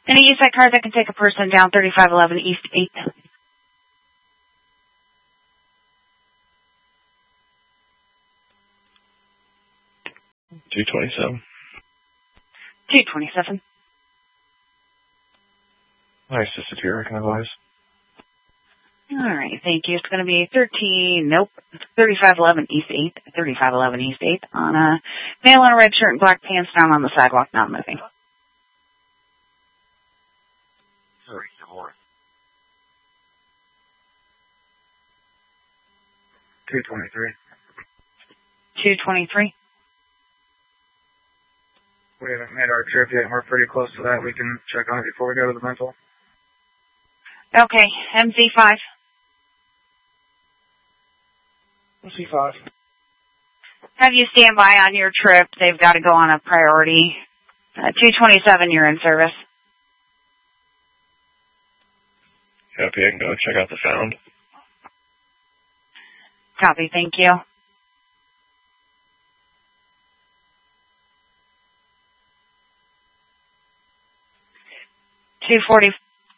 Any Eastside car that can take a person down 3511 East 8th. 227. 227. Nice to secure, can I advise? All right, thank you. It's going to be 3511 East 8th, 3511 East 8th on a male in a red shirt and black pants down on the sidewalk, not moving. 223. 223. We haven't made our trip yet. We're pretty close to that. We can check on it before we go to the mental. Okay, MZ5. MC5. Have you stand by on your trip. They've got to go on a priority. 227, you're in service. Copy, I can go check out the sound. Copy, thank you. $240.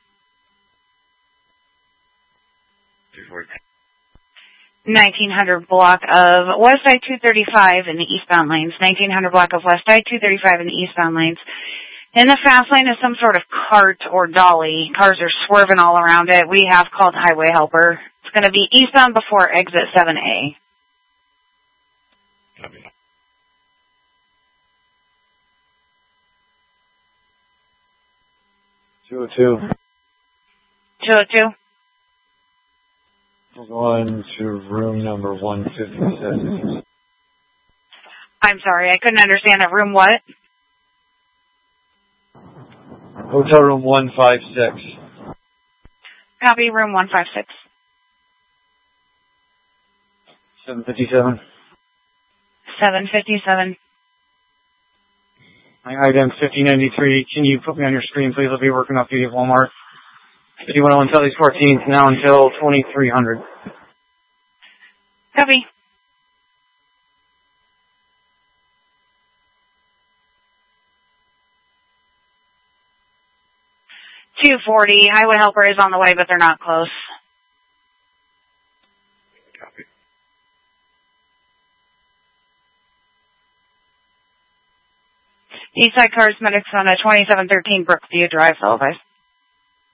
1900 block of West I-235 in the eastbound lanes. 1900 block of West I-235 in the eastbound lanes. In the fast lane is some sort of cart or dolly. Cars are swerving all around it. We have called highway helper. It's going to be eastbound before exit 7A. Copy. Two 202. Going to room number 157. I'm sorry, I couldn't understand that. Room what? Hotel room 156. Copy, room 156. 757. 757. Item 5093. Can you put me on your screen, please? I'll be working off duty at Walmart. 5101 Southeast 14th, now until 2300. Copy. $240. Highway helper is on the way, but they're not close. Copy. Eastside Cars Medics on a 2713 Brookview Drive, Televised.